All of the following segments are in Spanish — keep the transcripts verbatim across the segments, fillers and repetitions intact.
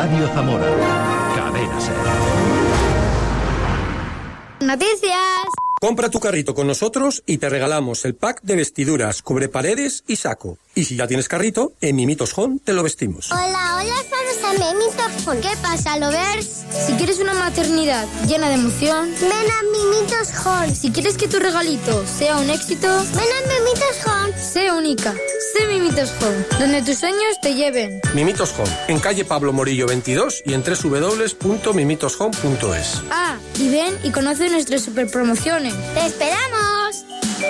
Radio Zamora. Cadena Ser. Noticias. Compra tu carrito con nosotros y te regalamos el pack de vestiduras, cubreparedes y saco. Y si ya tienes carrito, en Mimitos Home te lo vestimos. Hola, hola, somos a Mimitos Home. ¿Qué pasa, Lovers? Si quieres una maternidad llena de emoción, ven a Mimitos Home. Si quieres que tu regalito sea un éxito, ven a Mimitos Home. Sé única. Sé Mimitos Home, donde tus sueños te lleven. Mimitos Home, en calle Pablo Morillo veintidós y en doble u doble u doble u punto mimitos home punto es. Ah, y ven y conoce nuestras super promociones. ¡Te esperamos!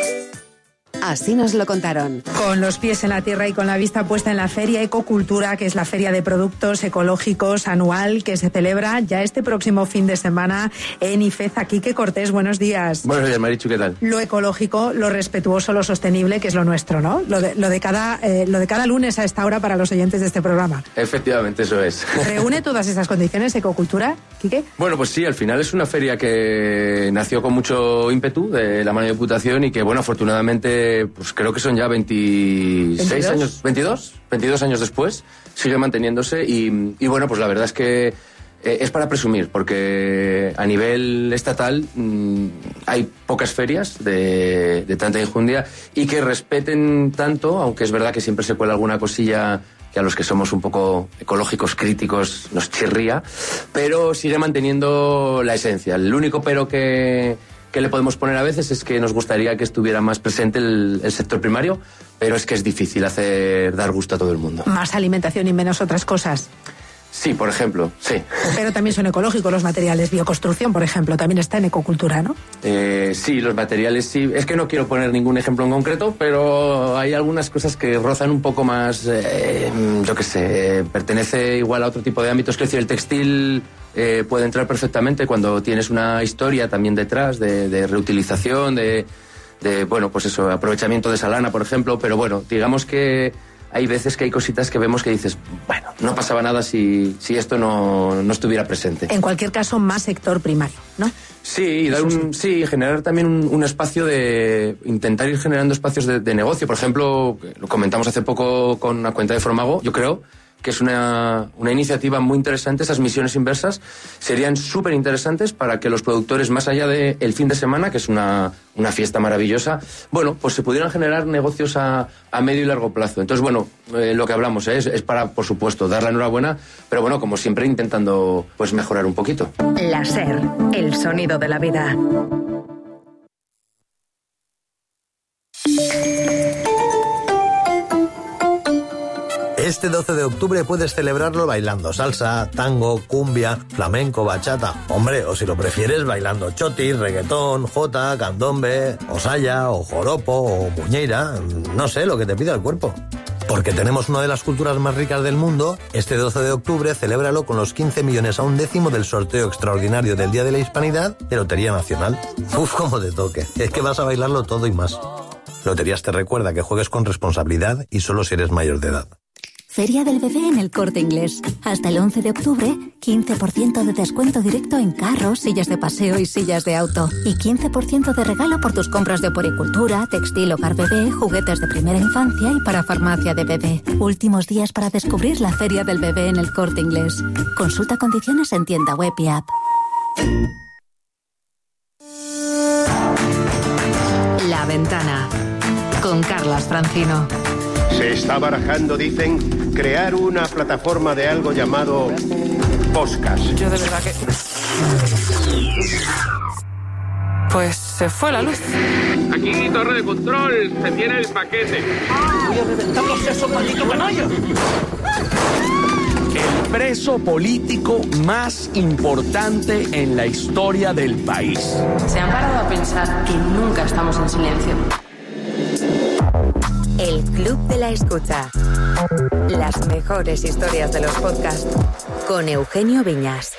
Así nos lo contaron. Con los pies en la tierra y con la vista puesta en la Feria Ecocultura, que es la feria de productos ecológicos anual que se celebra ya este próximo fin de semana en Ifeza. Quique Cortés, buenos días. Buenos días, Marichu, ¿qué tal? Lo ecológico, lo respetuoso, lo sostenible, que es lo nuestro, ¿no? Lo de, lo de, cada, eh, lo de cada lunes a esta hora para los oyentes de este programa. Efectivamente, eso es. ¿Reúne todas esas condiciones Ecocultura, Quique? Bueno, pues sí, al final es una feria que nació con mucho ímpetu de la mano de Diputación y que, bueno, afortunadamente, pues creo que son ya veintiséis ¿veintidós? Años, veintidós, veintidós años después, sigue manteniéndose y, y bueno, pues la verdad es que eh, es para presumir, porque a nivel estatal mmm, hay pocas ferias de, de tanta enjundia y que respeten tanto, aunque es verdad que siempre se cuela alguna cosilla que a los que somos un poco ecológicos críticos nos chirría, pero sigue manteniendo la esencia. El único pero que... que le podemos poner a veces es que nos gustaría que estuviera más presente el, el sector primario, pero es que es difícil hacer dar gusto a todo el mundo. Más alimentación y menos otras cosas. Sí, por ejemplo, sí. Pero también son ecológicos los materiales. Bioconstrucción, por ejemplo, también está en Ecocultura, ¿no? Eh, sí, los materiales sí. Es que no quiero poner ningún ejemplo en concreto, pero hay algunas cosas que rozan un poco más, eh, yo qué sé, pertenece igual a otro tipo de ámbitos. Es decir, el textil eh, puede entrar perfectamente cuando tienes una historia también detrás de, de reutilización, de, de, bueno, pues eso, aprovechamiento de esa lana, por ejemplo. Pero bueno, digamos que hay veces que hay cositas que vemos que dices, bueno, no pasaba nada si, si esto no, no estuviera presente. En cualquier caso, más sector primario, ¿no? Sí, dar un, sí, generar también un, un espacio de... Intentar ir generando espacios de, de negocio. Por ejemplo, lo comentamos hace poco con una cuenta de Formago, yo creo que es una, una iniciativa muy interesante. Esas misiones inversas serían súper interesantes para que los productores, más allá del fin de semana, que es una, una fiesta maravillosa, bueno, pues se pudieran generar negocios a, a medio y largo plazo. Entonces, bueno, eh, lo que hablamos ¿eh? es, es para, por supuesto, dar la enhorabuena, pero bueno, como siempre, intentando pues mejorar un poquito. La SER, el sonido de la vida. Este doce de octubre puedes celebrarlo bailando salsa, tango, cumbia, flamenco, bachata. Hombre, o si lo prefieres, bailando choti, reggaetón, jota, candombe, o saya, o joropo, o muñeira. No sé, lo que te pida el cuerpo. Porque tenemos una de las culturas más ricas del mundo, este doce de octubre celébralo con los quince millones a un décimo del sorteo extraordinario del Día de la Hispanidad de Lotería Nacional. Uf, como te toque. Es que vas a bailarlo todo y más. Loterías te recuerda que juegues con responsabilidad y solo si eres mayor de edad. Feria del Bebé en El Corte Inglés. Hasta el once de octubre, quince por ciento de descuento directo en carros, sillas de paseo y sillas de auto. Y quince por ciento de regalo por tus compras de puericultura, textil, hogar bebé, juguetes de primera infancia y para farmacia de bebé. Últimos días para descubrir la Feria del Bebé en El Corte Inglés. Consulta condiciones en tienda web y app. La Ventana, con Carlas Francino. Se está barajando, dicen, crear una plataforma de algo llamado podcast. Yo de verdad que... Pues se fue la luz. Aquí, torre de control, se tiene el paquete. Voy a reventar los sesos, maldito canalla. El preso político más importante en la historia del país. ¿Se han parado a pensar que nunca estamos en silencio? El Club de la Escucha. Las mejores historias de los podcasts con Eugenio Viñas.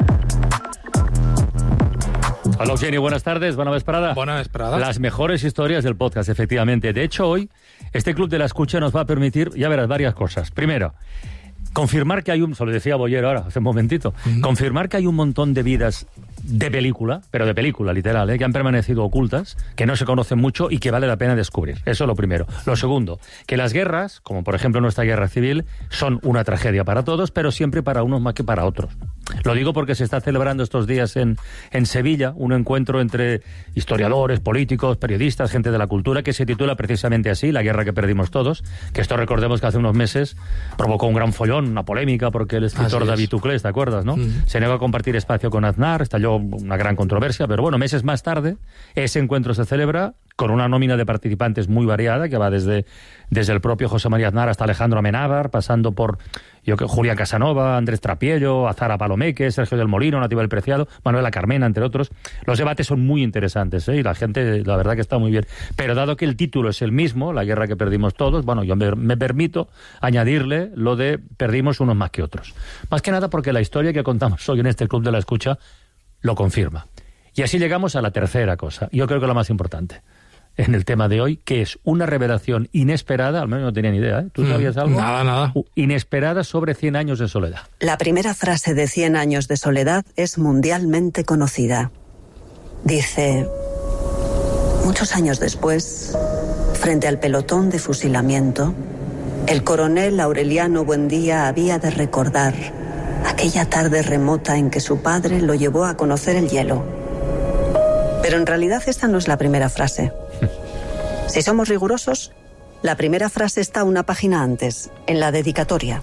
Hola Eugenio, buenas tardes, buena vesprada. Buena vesprada. Las mejores historias del podcast, efectivamente. De hecho, hoy este Club de la Escucha nos va a permitir, ya verás, varias cosas. Primero, confirmar que hay un, se lo decía Bollero ahora, hace un momentito, uh-huh. confirmar que hay un montón de vidas de película, pero de película, literal, ¿eh? que han permanecido ocultas, que no se conocen mucho y que vale la pena descubrir. Eso es lo primero. Lo segundo, que las guerras, como por ejemplo nuestra guerra civil, son una tragedia para todos, pero siempre para unos más que para otros. Lo digo porque se está celebrando estos días en, en Sevilla un encuentro entre historiadores, políticos, periodistas, gente de la cultura, que se titula precisamente así, La guerra que perdimos todos, que esto recordemos que hace unos meses provocó un gran follón, una polémica, porque el escritor David Tuclés, ¿te acuerdas, no? Mm. Se negó a compartir espacio con Aznar, estalló una gran controversia, pero bueno, meses más tarde ese encuentro se celebra con una nómina de participantes muy variada, que va desde, desde el propio José María Aznar hasta Alejandro Amenábar, pasando por yo que Julián Casanova, Andrés Trapiello, Azara Palomeque, Sergio del Molino, Natividad Preciado, Manuela Carmena, entre otros. Los debates son muy interesantes, ¿eh? Y la gente, la verdad que está muy bien. Pero dado que el título es el mismo, La guerra que perdimos todos, bueno, yo me, me permito añadirle lo de perdimos unos más que otros. Más que nada porque la historia que contamos hoy en este Club de la Escucha lo confirma. Y así llegamos a la tercera cosa, yo creo que lo más importante en el tema de hoy, que es una revelación inesperada, al menos no tenía ni idea, ¿eh? ¿Tú sabías algo? Nada, nada. Inesperada sobre cien años de soledad. La primera frase de cien años de soledad es mundialmente conocida. Dice: muchos años después, frente al pelotón de fusilamiento, el coronel Aureliano Buendía había de recordar aquella tarde remota en que su padre lo llevó a conocer el hielo. Pero en realidad esta no es la primera frase. Si somos rigurosos, la primera frase está una página antes, en la dedicatoria.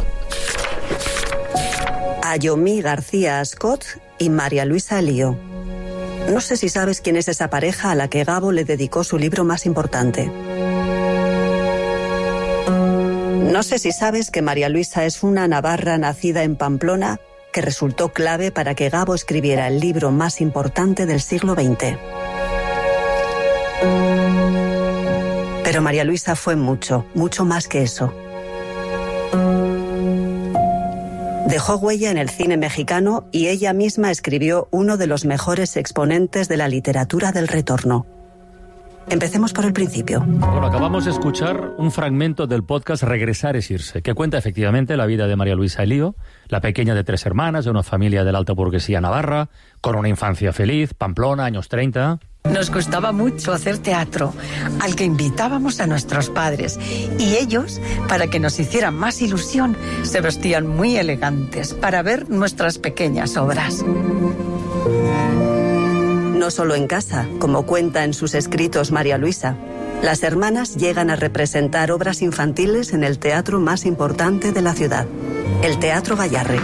A Yomi García Ascot y María Luisa Elío. No sé si sabes quién es esa pareja a la que Gabo le dedicó su libro más importante. No sé si sabes que María Luisa es una navarra nacida en Pamplona que resultó clave para que Gabo escribiera el libro más importante del siglo veinte. Pero María Luisa fue mucho, mucho más que eso. Dejó huella en el cine mexicano y ella misma escribió uno de los mejores exponentes de la literatura del retorno. Empecemos por el principio. Bueno, acabamos de escuchar un fragmento del podcast Regresar es irse, que cuenta efectivamente la vida de María Luisa Elío, la pequeña de tres hermanas, de una familia de la alta burguesía navarra, con una infancia feliz, Pamplona, años treinta... Nos gustaba mucho hacer teatro, al que invitábamos a nuestros padres. Y ellos, para que nos hicieran más ilusión, se vestían muy elegantes para ver nuestras pequeñas obras. No solo en casa, como cuenta en sus escritos María Luisa. Las hermanas llegan a representar obras infantiles en el teatro más importante de la ciudad, el Teatro Gayarre.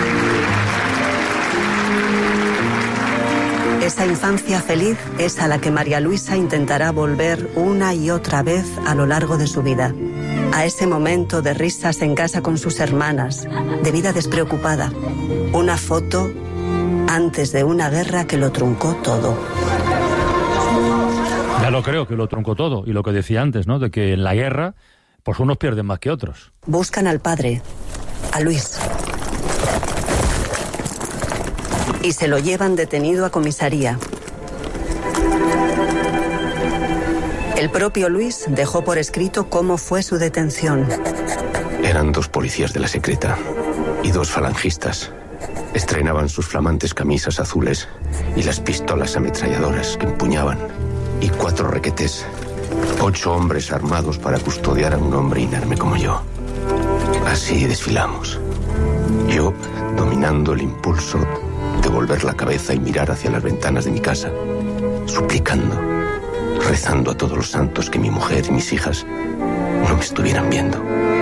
Esa infancia feliz es a la que María Luisa intentará volver una y otra vez a lo largo de su vida. A ese momento de risas en casa con sus hermanas, de vida despreocupada. Una foto antes de una guerra que lo truncó todo. Ya lo creo, que lo truncó todo. Y lo que decía antes, ¿no? De que en la guerra, pues unos pierden más que otros. Buscan al padre, a Luis. Y se lo llevan detenido a comisaría. El propio Luis dejó por escrito cómo fue su detención. Eran dos policías de la secreta y dos falangistas. Estrenaban sus flamantes camisas azules y las pistolas ametralladoras que empuñaban. Y cuatro requetes. Ocho hombres armados para custodiar a un hombre inerme como yo. Así desfilamos. Yo, dominando el impulso de volver la cabeza y mirar hacia las ventanas de mi casa, suplicando, rezando a todos los santos que mi mujer y mis hijas no me estuvieran viendo.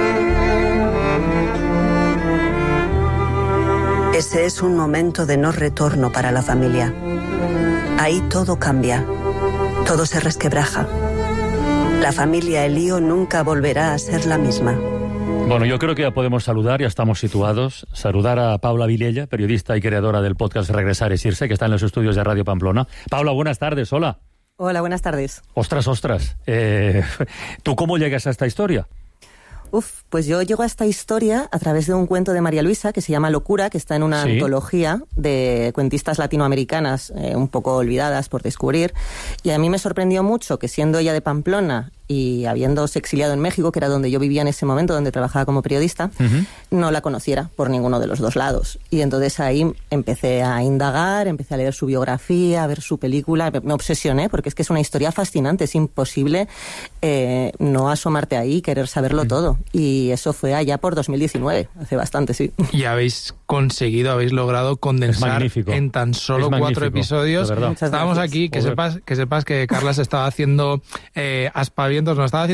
Ese es un momento de no retorno para la familia. Ahí todo cambia, todo se resquebraja. La familia Elío nunca volverá a ser la misma. Bueno, yo creo que ya podemos saludar, ya estamos situados. Saludar a Paula Vilella, periodista y creadora del podcast Regresar es irse, que está en los estudios de Radio Pamplona. Paula, buenas tardes, hola. Hola, buenas tardes. Ostras, ostras. Eh, ¿Tú cómo llegas a esta historia? Uf, pues yo llego a esta historia a través de un cuento de María Luisa que se llama Locura, que está en una ¿Sí? antología de cuentistas latinoamericanas eh, un poco olvidadas por descubrir. Y a mí me sorprendió mucho que, siendo ella de Pamplona y habiéndose exiliado en México, que era donde yo vivía en ese momento, donde trabajaba como periodista, uh-huh. no la conociera por ninguno de los dos lados. Y entonces ahí empecé a indagar, empecé a leer su biografía, a ver su película, me obsesioné, porque es que es una historia fascinante, es imposible eh, no asomarte ahí y querer saberlo uh-huh. todo. Y eso fue allá por dos mil diecinueve, hace bastante, sí. Y habéis conseguido, habéis logrado condensar en tan solo cuatro episodios. Estábamos aquí, que sepas, que sepas que Carla se estaba haciendo eh, aspavientos, nos estaba haciendo